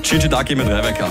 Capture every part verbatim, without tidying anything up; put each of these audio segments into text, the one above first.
Gigi Daki mit Rebecca.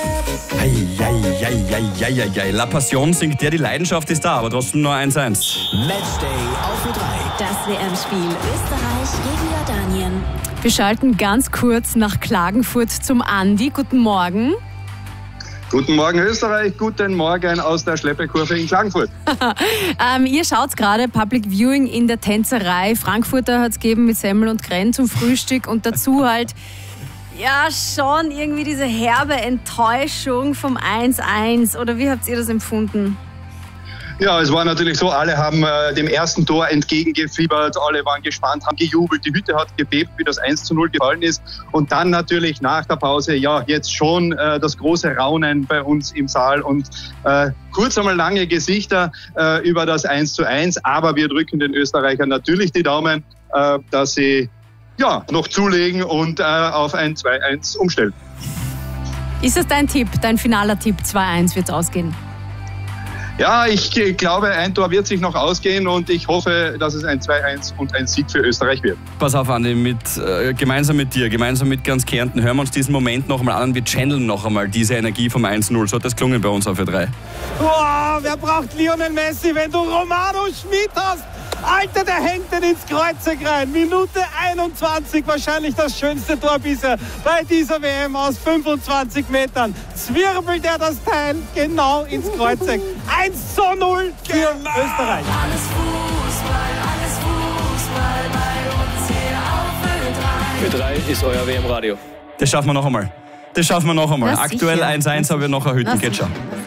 Eieieiei. La Passion singt der, die Leidenschaft ist da, aber trotzdem nur eins eins. Matchday auf Ö drei. Das W M-Spiel Österreich gegen Jordanien. Wir schalten ganz kurz nach Klagenfurt zum Andi. Guten Morgen. Guten Morgen Österreich, guten Morgen aus der Schleppekurve in Klagenfurt. ähm, ihr schaut gerade Public Viewing in der Tänzerei. Frankfurter hat es gegeben mit Semmel und Grenz zum Frühstück und dazu halt ja schon irgendwie diese herbe Enttäuschung vom eins eins. Oder wie habt ihr das empfunden? Ja, es war natürlich so, alle haben äh, dem ersten Tor entgegengefiebert, alle waren gespannt, haben gejubelt, die Hütte hat gebebt, wie das eins zu null gefallen ist. Und dann natürlich nach der Pause, ja, jetzt schon äh, das große Raunen bei uns im Saal und äh, kurz einmal lange Gesichter äh, über das eins zu eins. Aber wir drücken den Österreichern natürlich die Daumen, äh, dass sie ja, noch zulegen und äh, auf ein zwei eins umstellen. Ist das dein Tipp, dein finaler Tipp? zwei eins wird es ausgehen? Ja, ich glaube, ein Tor wird sich noch ausgehen und ich hoffe, dass es ein zwei eins und ein Sieg für Österreich wird. Pass auf, Andi, mit, äh, gemeinsam mit dir, gemeinsam mit ganz Kärnten, hören wir uns diesen Moment noch einmal an und wir channeln noch einmal diese Energie vom eins null. So hat das gelungen bei uns auf Ö drei. Wow, wer braucht Lionel Messi, wenn du Romano Schmid hast? Alter, der hängt den ins Kreuzeck rein. Minute einundzwanzig, wahrscheinlich das schönste Tor bisher bei dieser W M aus fünfundzwanzig Metern. Zwirbelt er das Teil genau ins Kreuzeck. eins zu null für Österreich. Alles Fußball, alles Fußball bei uns hier auf Ö drei. Ö drei ist euer W M-Radio. Das schaffen wir noch einmal. Das schaffen wir noch einmal. Na, Aktuell sicher. eins eins, aber wir noch erhöhten. Na, Geht sicher. schon.